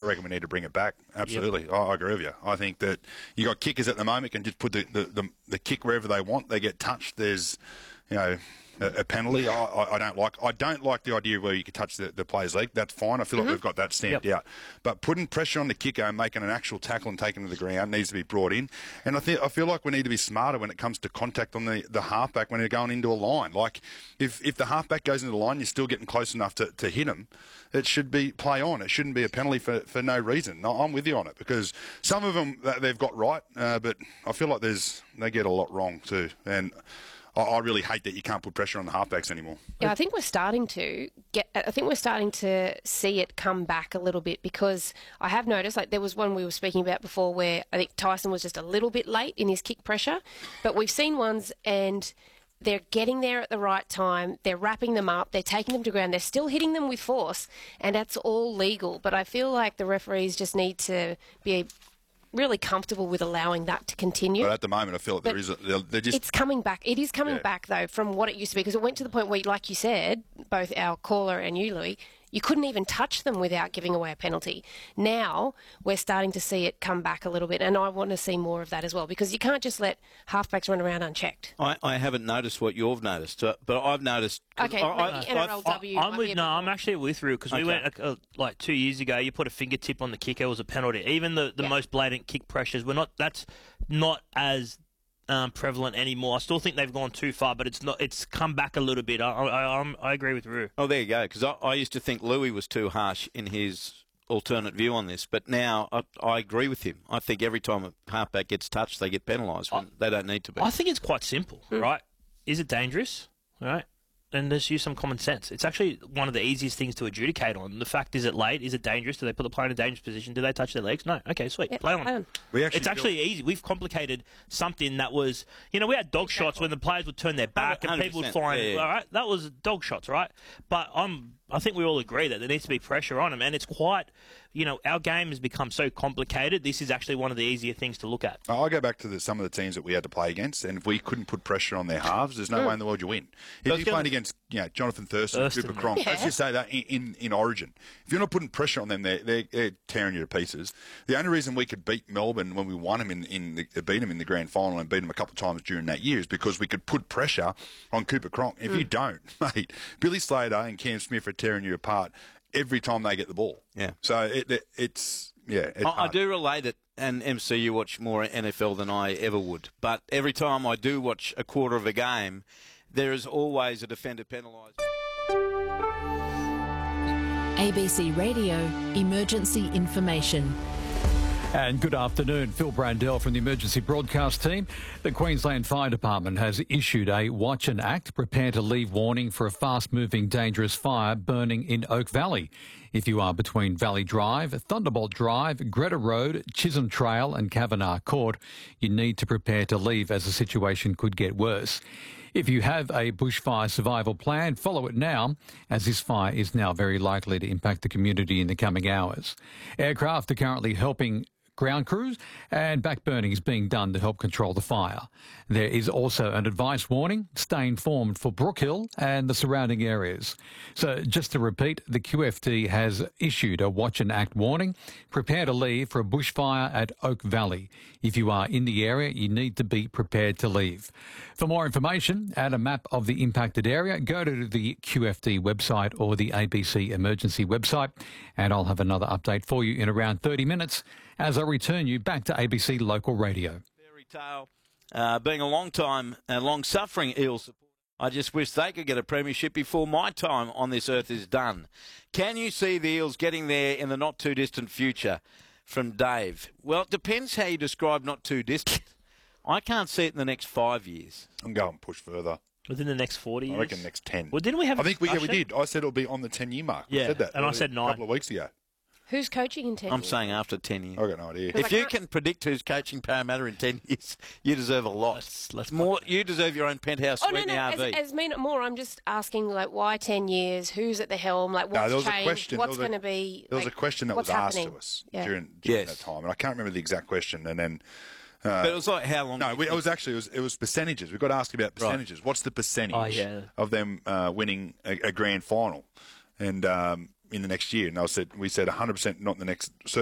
reckon we need to bring it back. Absolutely. Yep. I agree with you. I think that you got kickers at the moment can just put the kick wherever they want. They get touched. There's, a penalty. I don't like the idea where you can touch the player's leg. That's fine. I feel like we've got that stamped out. But putting pressure on the kicker and making an actual tackle and taking to the ground needs to be brought in. And I feel like we need to be smarter when it comes to contact on the halfback when they're going into a line. Like if the halfback goes into the line, you're still getting close enough to hit him. It should be play on. It shouldn't be a penalty for no reason. No, I'm with you on it because some of them they've got right, but I feel like they get a lot wrong too. And I really hate that you can't put pressure on the halfbacks anymore. Yeah, I think we're starting to see it come back a little bit because I have noticed, like there was one we were speaking about before where I think Tyson was just a little bit late in his kick pressure, but we've seen ones and they're getting there at the right time, they're wrapping them up, they're taking them to ground, they're still hitting them with force, and that's all legal. But I feel like the referees just need to be really comfortable with allowing that to continue. But at the moment, I feel like it's coming back. It is coming back, though, from what it used to be, because it went to the point where, like you said, both our caller and you, Louis, you couldn't even touch them without giving away a penalty. Now we're starting to see it come back a little bit, and I want to see more of that as well, because you can't just let halfbacks run around unchecked. I haven't noticed what you've noticed, but I've noticed. Okay, NRLW. I'm actually with Rue, because we went like 2 years ago. You put a fingertip on the kicker, it was a penalty. Even the most blatant kick pressures, that's not as prevalent anymore. I still think they've gone too far, but it's come back a little bit. I agree with Rue. Oh, there you go. Because I used to think Louis was too harsh in his alternate view on this, but now I agree with him. I think every time a halfback gets touched, they get penalised when they don't need to be. I think it's quite simple, right? Is it dangerous? Right? And let's use some common sense. It's actually one of the easiest things to adjudicate on. The fact, is it late? Is it dangerous? Do they put the player in a dangerous position? Do they touch their legs? No. Okay, sweet. Play on. It's actually easy. We've complicated something that was, we had dog shots when the players would turn their back and people would fly. All right, that was dog shots, right? But I think we all agree that there needs to be pressure on them, and it's quite, our game has become so complicated. This is actually one of the easier things to look at. I go back to some of the teams that we had to play against, and if we couldn't put pressure on their halves, there's no way in the world you win. If you're playing against, Jonathan Thurston, Cooper Cronk, let's just say that in Origin, if you're not putting pressure on them, they're tearing you to pieces. The only reason we could beat Melbourne when we won them beat them in the grand final and beat them a couple of times during that year is because we could put pressure on Cooper Cronk. If you don't, mate, Billy Slater and Cam Smith are tearing you apart every time they get the ball. Yeah. So it's I do relate it, and MC, you watch more NFL than I ever would. But every time I do watch a quarter of a game, there is always a defender penalised. ABC Radio Emergency Information. And good afternoon. Phil Brandell from the emergency broadcast team. The Queensland Fire Department has issued a watch and act, prepare to leave warning for a fast-moving dangerous fire burning in Oak Valley. If you are between Valley Drive, Thunderbolt Drive, Greta Road, Chisholm Trail and Kavanagh Court, you need to prepare to leave as the situation could get worse. If you have a bushfire survival plan, follow it now, as this fire is now very likely to impact the community in the coming hours. Aircraft are currently helping ground crews, and backburning is being done to help control the fire. There is also an advice warning, stay informed for Brookhill and the surrounding areas. So just to repeat, the QFD has issued a watch and act warning. Prepare to leave for a bushfire at Oak Valley. If you are in the area, you need to be prepared to leave. For more information and a map of the impacted area, go to the QFD website or the ABC emergency website, and I'll have another update for you in around 30 minutes as I return you back to ABC Local Radio. Fairy tale, being a long-suffering Eels supporter, I just wish they could get a premiership before my time on this earth is done. Can you see the Eels getting there in the not-too-distant future? From Dave. Well, it depends how you describe not too distant. I can't see it in the next 5 years. I'm going to push further. Within the next 40 years? I reckon next 10. Well, didn't we have I think we did. I said it'll be on the 10-year mark. Yeah, I said that. and I said 9. A couple of weeks ago. Who's coaching in 10 years? I'm saying after 10 years. I've got no idea. If you can predict who's coaching Parramatta in 10 years, you deserve a lot. You deserve your own penthouse suite in the RV. As more, I'm just asking, why 10 years? Who's at the helm? What's changed? What's going to be? There was a question that was asked to us during that time, and I can't remember the exact question. And then, but it was like how long? No, it was percentages. We got asked about percentages. Right. What's the percentage of them winning a grand final? And in the next year, and we said 100% not in the next.